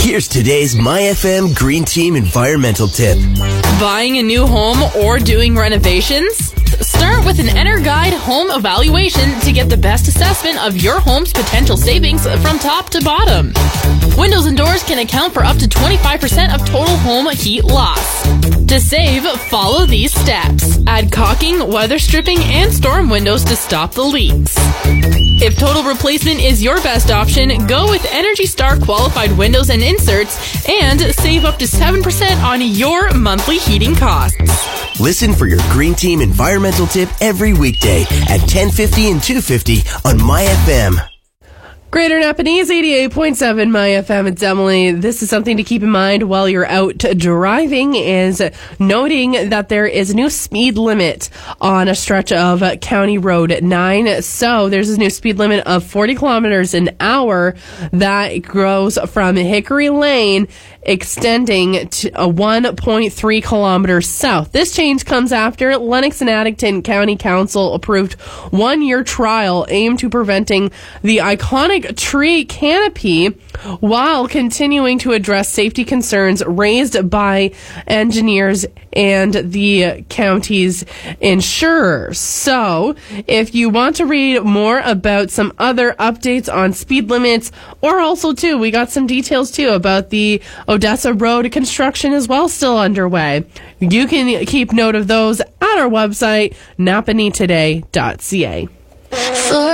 Here's today's MyFM Green Team environmental tip. Buying a new home or doing renovations? Start with an EnerGuide home evaluation to get the best assessment of your home's potential savings from top to bottom. Windows and doors can account for up to 25% of total home heat loss. To save, follow these steps. Add caulking, weather stripping, and storm windows to stop the leaks. If total replacement is your best option, go with Energy Star qualified windows and inserts and save up to 7% on your monthly heating costs. Listen for your Green Team environmental tip every weekday at 10:50 and 2:50 on MyFM. Greater Napanese 88.7 MyFM. It's Emily. This is something to keep in mind while you're out driving, is noting that there is a new speed limit on a stretch of County Road 9. So there's a new speed limit of 40 kilometers an hour that goes from Hickory Lane extending to 1.3 kilometers south. This change comes after Lennox and Addington County Council approved 1-year trial aimed to preventing the iconic tree canopy while continuing to address safety concerns raised by engineers and the county's insurers. So, if you want to read more about some other updates on speed limits, or also too, we got some details too about the Odessa Road construction as well, still underway. You can keep note of those at our website, napanitoday.ca.